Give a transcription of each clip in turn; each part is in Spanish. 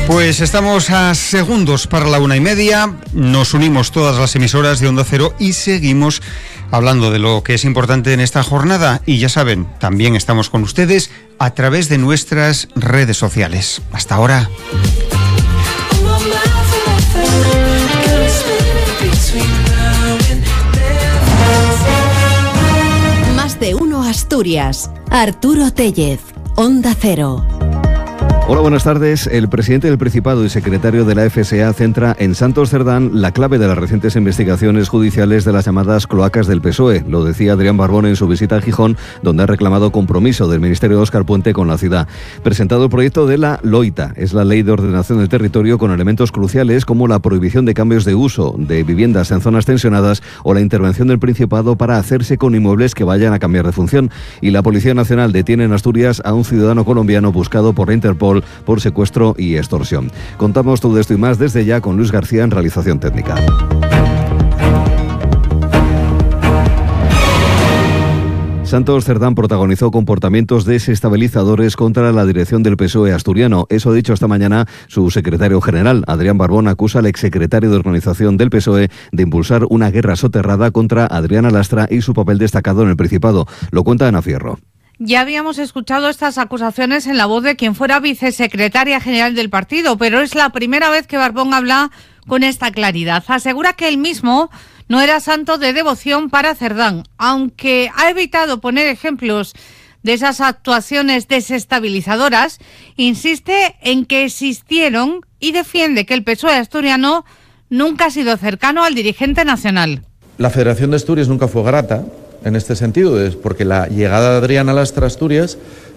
Pues estamos a segundos para la 1:30, nos unimos todas las emisoras de Onda Cero y seguimos hablando de lo que es importante en esta jornada. Y ya saben, también estamos con ustedes a través de nuestras redes sociales. Hasta ahora. Más de uno Asturias. Arturo Tellez, Onda Cero. Hola, buenas tardes. El presidente del Principado y secretario de la FSA centra en Santos Cerdán la clave de las recientes investigaciones judiciales de las llamadas cloacas del PSOE. Lo decía Adrián Barbón en su visita a Gijón, donde ha reclamado compromiso del Ministerio de Óscar Puente con la ciudad. Presentado el proyecto de la LOITA, es la Ley de Ordenación del Territorio, con elementos cruciales como la prohibición de cambios de uso de viviendas en zonas tensionadas o la intervención del Principado para hacerse con inmuebles que vayan a cambiar de función. Y la Policía Nacional detiene en Asturias a un ciudadano colombiano buscado por la Interpol por secuestro y extorsión. Contamos todo esto y más desde ya con Luis García en realización técnica. Santos Cerdán protagonizó comportamientos desestabilizadores contra la dirección del PSOE asturiano. Eso ha dicho esta mañana su secretario general. Adrián Barbón acusa al exsecretario de organización del PSOE de impulsar una guerra soterrada contra Adriana Lastra y su papel destacado en el Principado. Lo cuenta Ana Fierro. Ya habíamos escuchado estas acusaciones en la voz de quien fuera vicesecretaria general del partido, pero es la primera vez que Barbón habla con esta claridad. Asegura que él mismo no era santo de devoción para Cerdán, aunque ha evitado poner ejemplos de esas actuaciones desestabilizadoras, insiste en que existieron y defiende que el PSOE asturiano nunca ha sido cercano al dirigente nacional. La Federación de Asturias nunca fue grata en este sentido, porque la llegada de Adriana Lastra a Asturias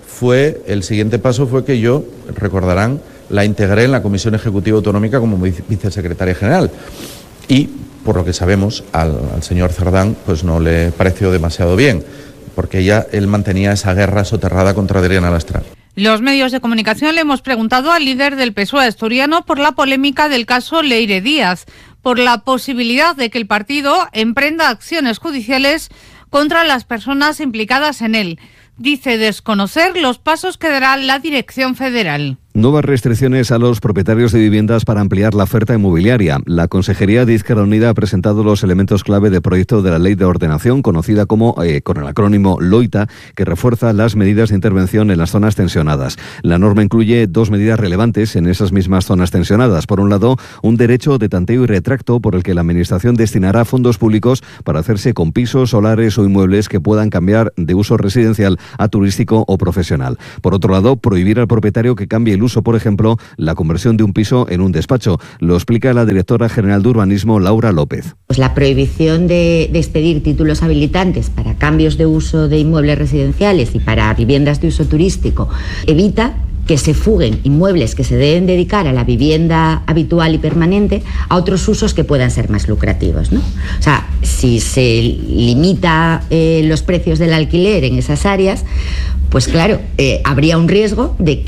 el siguiente paso fue que yo, recordarán, la integré en la Comisión Ejecutiva Autonómica como vicesecretaria general. Y, por lo que sabemos, al señor Cerdán pues no le pareció demasiado bien, porque él mantenía esa guerra soterrada contra Adriana Lastra. Los medios de comunicación le hemos preguntado al líder del PSOE asturiano por la polémica del caso Leire Díaz, por la posibilidad de que el partido emprenda acciones judiciales contra las personas implicadas en él. Dice desconocer los pasos que dará la dirección federal. Nuevas restricciones a los propietarios de viviendas para ampliar la oferta inmobiliaria. La Consejería de Izquierda Unida ha presentado los elementos clave del proyecto de la Ley de Ordenación, conocida como con el acrónimo LOITA, que refuerza las medidas de intervención en las zonas tensionadas. La norma incluye dos medidas relevantes en esas mismas zonas tensionadas. Por un lado, un derecho de tanteo y retracto por el que la Administración destinará fondos públicos para hacerse con pisos, solares o inmuebles que puedan cambiar de uso residencial a turístico o profesional. Por otro lado, prohibir al propietario que cambie el uso, por ejemplo, la conversión de un piso en un despacho. Lo explica la directora general de Urbanismo, Laura López. Pues la prohibición de expedir títulos habilitantes para cambios de uso de inmuebles residenciales y para viviendas de uso turístico evita que se fuguen inmuebles que se deben dedicar a la vivienda habitual y permanente a otros usos que puedan ser más lucrativos, ¿no? O sea, si se limita los precios del alquiler en esas áreas, pues claro, habría un riesgo de